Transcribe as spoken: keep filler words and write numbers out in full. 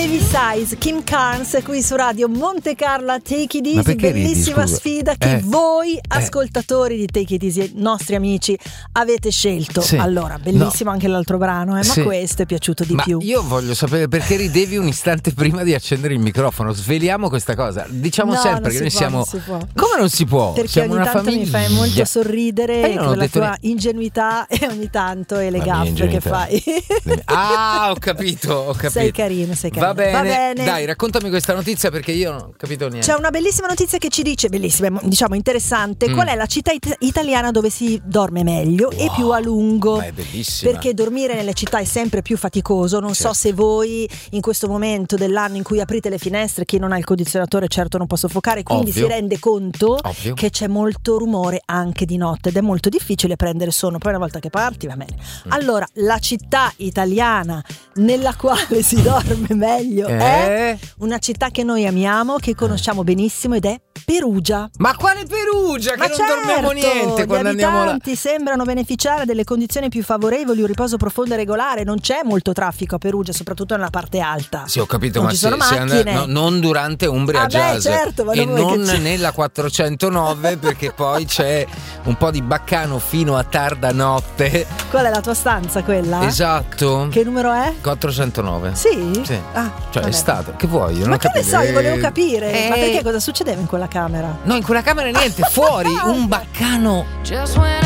Davy Size, Kim Carnes qui su Radio Monte Carlo, Take It Easy, bellissima ridi, sfida che eh, voi eh. ascoltatori di Take It Easy, nostri amici, avete scelto. Sì. Allora, bellissimo No. anche l'altro brano, eh, ma Sì. questo è piaciuto di Ma più. io voglio sapere perché ridevi un istante prima di accendere il microfono. Sveliamo questa cosa. Diciamo No, sempre non che si noi può, siamo. non si può. Come non si può? Perché Siamo ogni una tanto famiglia. mi fai molto sorridere Eh, io non ho con la detto tua niente. ingenuità e ogni tanto e le La mia gaffe che ingenuità. fai. Ah, ho capito, ho capito. Sei carino, sei carino. Va bene. Va bene. Dai, raccontami questa notizia perché io non ho capito niente. C'è una bellissima notizia che ci dice, bellissima, diciamo interessante, Mm. qual è la città it- italiana dove si dorme meglio e Wow. più a lungo. Ma è bellissima. Perché dormire nelle città è sempre più faticoso. Non Certo. so se voi in questo momento dell'anno in cui aprite le finestre, chi non ha il condizionatore certo non può soffocare, quindi Ovvio. si rende conto Ovvio. che c'è molto rumore anche di notte ed è molto difficile prendere sonno. Poi una volta che parti va bene. Mm. Allora, la città italiana nella quale si dorme meglio Eh? è una città che noi amiamo, che conosciamo benissimo, ed è Perugia. Ma quale Perugia? Che Ma non certo, dormiamo niente gli quando andiamo là. abitanti sembrano beneficiare delle condizioni più favorevoli, un riposo profondo e regolare. Non c'è molto traffico a Perugia, soprattutto nella parte alta. Sì, ho capito, Non ma ci se, sono se macchine. and- no, non durante Umbria Ah, beh, Jazz certo, ma e non vuoi che non c'è- nella quattrocentonove perché poi c'è un po' di baccano fino a tarda notte. Qual è la tua stanza, quella? Esatto. Che numero è? quattrocentonove. Sì? Sì. Ah, Cioè vabbè. è stato. Che vuoi? Io Ma non che ne capito. so, io volevo Eh, capire. Ma eh, perché cosa succedeva in quella camera? No, in quella camera niente, fuori un baccano. Just when